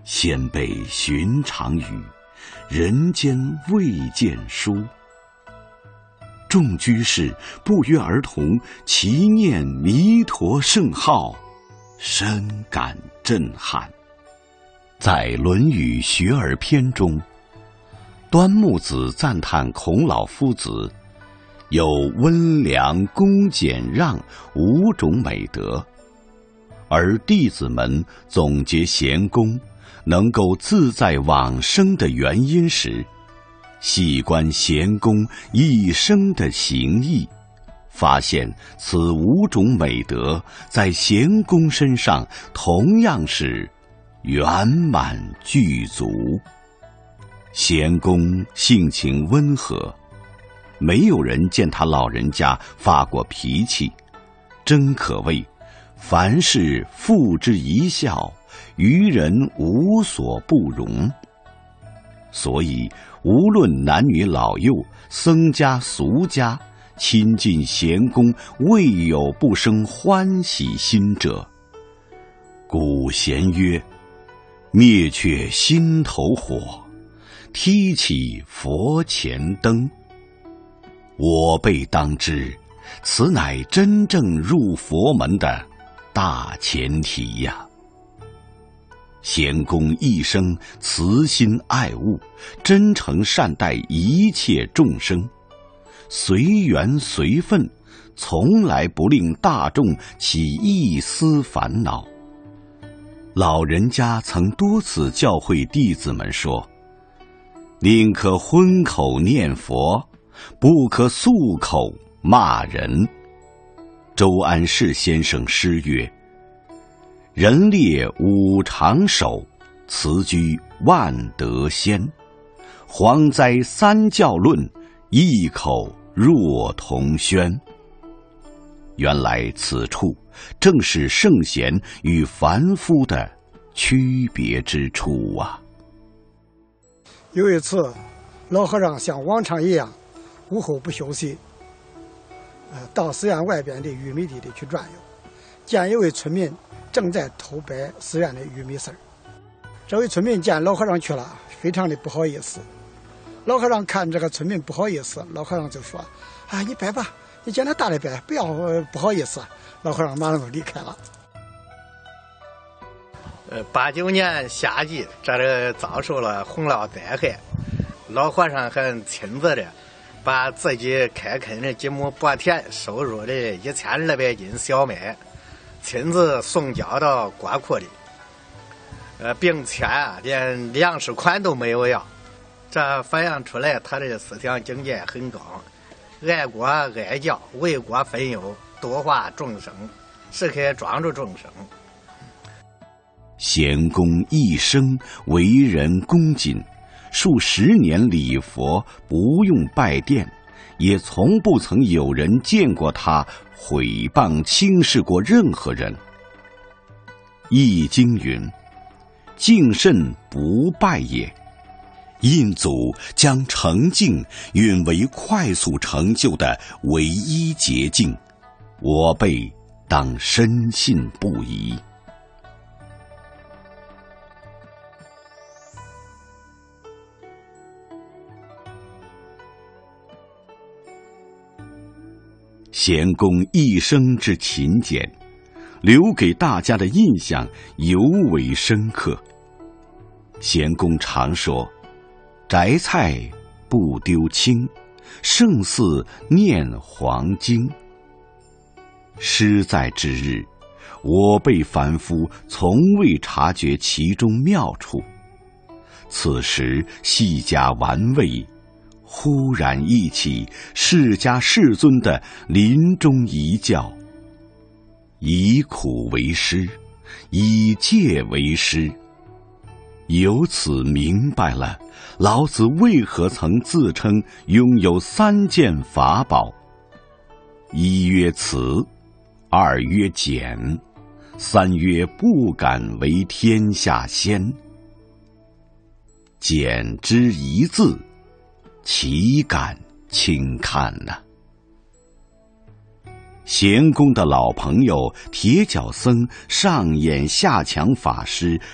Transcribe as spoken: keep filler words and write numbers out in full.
先辈寻常语，人间未见书。众居士不约而同齐念弥陀圣号，深感震撼。在《论语学而篇》中，端木子赞叹孔老夫子有温良恭俭让五种美德，而弟子们总结贤公能够自在往生的原因时，细观贤公一生的行义，发现此五种美德在贤公身上同样是圆满具足。贤公性情温和，没有人见他老人家发过脾气，真可谓凡事付之一笑，于人无所不容。所以无论男女老幼，僧家俗家，亲近贤公，未有不生欢喜心者。古贤曰：灭却心头火，提起佛前灯。我辈当知，此乃真正入佛门的大前提呀。贤公一生慈心爱物，真诚善待一切众生，随缘随分，从来不令大众起一丝烦恼。老人家曾多次教诲弟子们说：宁可荤口念佛，不可素口骂人。周安世先生诗曰：人列五常守，辞居万德先。蝗灾三教论，异口若同轩。原来此处正是圣贤与凡夫的区别之处啊。 有一次，老和尚像往常一样，午后不休息，呃，到寺院外边的玉米地里去转悠，见一位村民正在偷掰寺院的玉米丝儿。这位村民见老和尚去了，非常的不好意思。老和尚看这个村民不好意思，老和尚就说：啊，你掰吧，你见他大的掰，不要、呃、不好意思。老和尚马上就离开了。 呃，八九年夏季，这里遭受了洪涝灾害，老和尚很亲自的把自己开垦的几亩薄田收入的一千二百斤小麦，亲自送交到国库里，呃，并且啊，连粮食款都没有要。这反映出来他的思想境界很高，爱国爱教，为国分忧，度化众生，时刻庄助众生。 贤公一生为人恭谨，数十年礼佛，不用拜殿，也从不曾有人见过他毁谤轻视过任何人。易经云：敬慎不败也。印祖将诚敬允为快速成就的唯一捷径，我辈当深信不疑。贤公一生之勤俭，留给大家的印象尤为深刻。贤公常说：摘菜不丢青，胜似念黄经。诗在之日，我辈凡夫从未察觉其中妙处，此时细加玩味，忽然忆起释迦世尊的临终遗教：以苦为师，以戒为师。由此明白了老子为何曾自称拥有三件法宝：一曰慈，二曰俭，三曰不敢为天下先。俭之一字，岂敢轻看呢、啊？贤公的老朋友铁脚僧上演下强法师